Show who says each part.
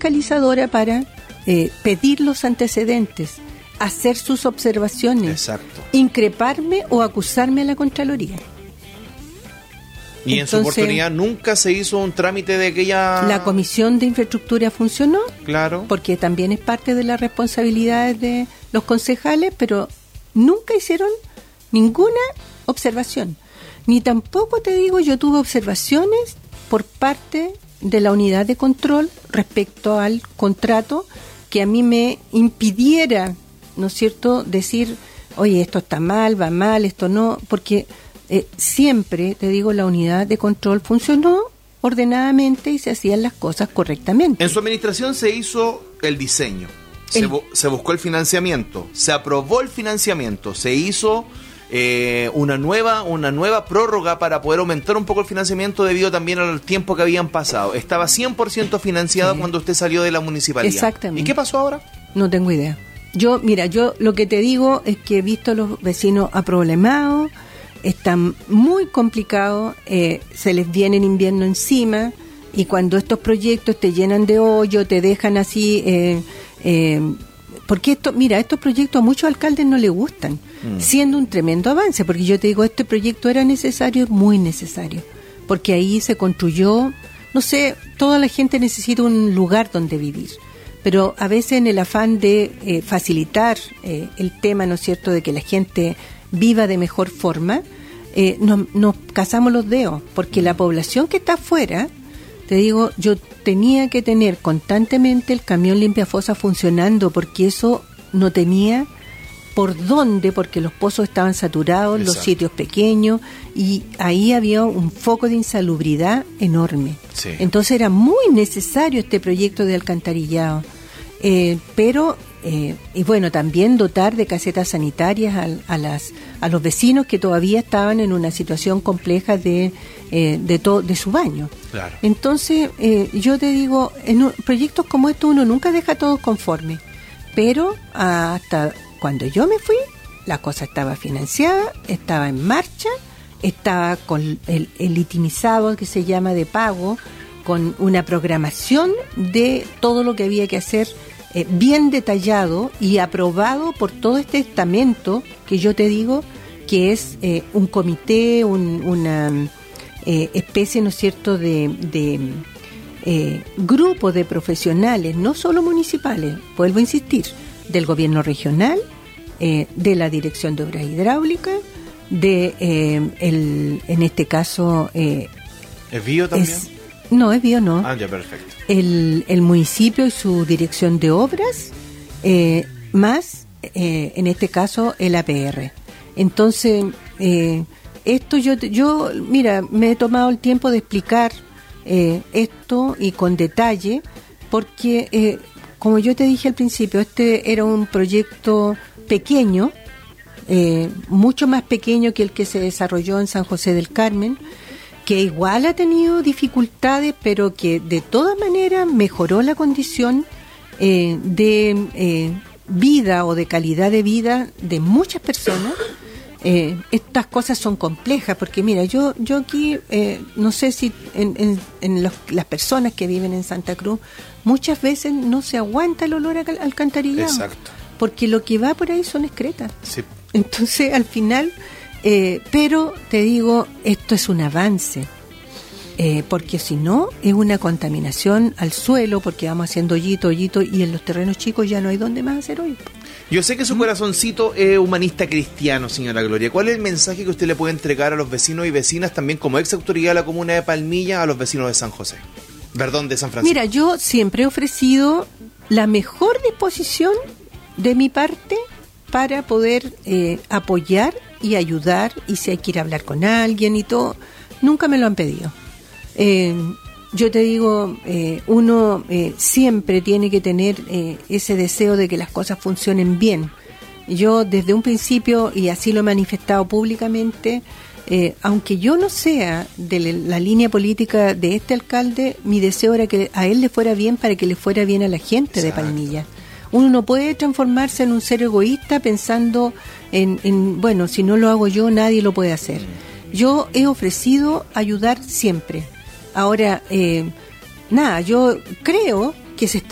Speaker 1: fiscalizadora para pedir los antecedentes, hacer sus observaciones,
Speaker 2: exacto,
Speaker 1: increparme o acusarme a la Contraloría.
Speaker 2: Y en su oportunidad nunca se hizo un trámite de aquella...
Speaker 1: La Comisión de Infraestructura funcionó,
Speaker 2: claro,
Speaker 1: porque también es parte de las responsabilidades de los concejales, pero nunca hicieron ninguna observación. Ni tampoco, te digo, yo tuve observaciones por parte de la unidad de control respecto al contrato que a mí me impidiera, ¿no es cierto?, decir, oye, esto está mal, va mal, esto no, porque... siempre, te digo, la unidad de control funcionó ordenadamente y se hacían las cosas correctamente.
Speaker 2: En su administración se hizo el diseño, se buscó el financiamiento, se aprobó el financiamiento, se hizo una nueva prórroga para poder aumentar un poco el financiamiento debido también al tiempo que habían pasado. Estaba 100% financiado cuando usted salió de la municipalidad.
Speaker 1: Exactamente.
Speaker 2: ¿Y qué pasó ahora?
Speaker 1: No tengo idea. Yo lo que te digo es que he visto a los vecinos aproblemados. Están muy complicados, se les viene el invierno encima y cuando estos proyectos te llenan de hoyo, te dejan así, porque estos proyectos a muchos alcaldes no les gustan, siendo un tremendo avance, porque yo te digo, este proyecto era necesario, muy necesario, porque ahí se construyó, no sé, toda la gente necesita un lugar donde vivir, pero a veces en el afán de facilitar el tema, ¿no es cierto?, de que la gente viva de mejor forma, nos cazamos los dedos, porque la población que está afuera, te digo, yo tenía que tener constantemente el camión limpiafosa funcionando, porque eso no tenía por dónde, porque los pozos estaban saturados, exacto, los sitios pequeños, y ahí había un foco de insalubridad enorme.
Speaker 2: Sí.
Speaker 1: Entonces era muy necesario este proyecto de alcantarillado, pero y bueno, también dotar de casetas sanitarias a los vecinos que todavía estaban en una situación compleja de su baño.
Speaker 2: Claro.
Speaker 1: Entonces, yo te digo, en proyectos como estos uno nunca deja a todos conformes, pero hasta cuando yo me fui, la cosa estaba financiada, estaba en marcha, estaba con el itemizado que se llama de pago, con una programación de todo lo que había que hacer, bien detallado y aprobado por todo este estamento que yo te digo que es un comité, una especie, ¿no es cierto?, de grupo de profesionales, no solo municipales, vuelvo a insistir, del gobierno regional, de la Dirección de Obras Hidráulicas, en este caso...
Speaker 2: ¿Es BIO también?
Speaker 1: No, es BIO, no.
Speaker 2: Ah, ya, perfecto.
Speaker 1: El municipio y su dirección de obras, más, en este caso, el APR. Entonces, esto yo, mira, me he tomado el tiempo de explicar esto y con detalle, porque, como yo te dije al principio, este era un proyecto pequeño, mucho más pequeño que el que se desarrolló en San José del Carmen, que igual ha tenido dificultades, pero que de todas maneras mejoró la condición de vida o de calidad de vida de muchas personas. Estas cosas son complejas, porque mira, yo aquí, no sé si las personas que viven en Santa Cruz, muchas veces no se aguanta el olor a alcantarillado.
Speaker 2: Exacto.
Speaker 1: Porque lo que va por ahí son excretas.
Speaker 2: Sí.
Speaker 1: Entonces, al final... pero te digo, esto es un avance, porque si no es una contaminación al suelo, porque vamos haciendo hoyito, y en los terrenos chicos ya no hay donde más hacer hoyo.
Speaker 2: Yo sé que su corazoncito es humanista cristiano, señora Gloria. ¿Cuál es el mensaje que usted le puede entregar a los vecinos y vecinas, también como ex autoridad de la comuna de Palmilla, a los vecinos de San José? Perdón, de San Francisco.
Speaker 1: Mira, yo siempre he ofrecido la mejor disposición de mi parte para poder apoyar y ayudar, y si hay que ir a hablar con alguien y todo, nunca me lo han pedido. Yo te digo, uno siempre tiene que tener ese deseo de que las cosas funcionen bien. Yo desde un principio, y así lo he manifestado públicamente, aunque yo no sea de la línea política de este alcalde, mi deseo era que a él le fuera bien para que le fuera bien a la gente. Exacto. De Palmilla. Uno no puede transformarse en un ser egoísta pensando en bueno, si no lo hago yo, nadie lo puede hacer. Yo he ofrecido ayudar siempre. Ahora, yo creo que se está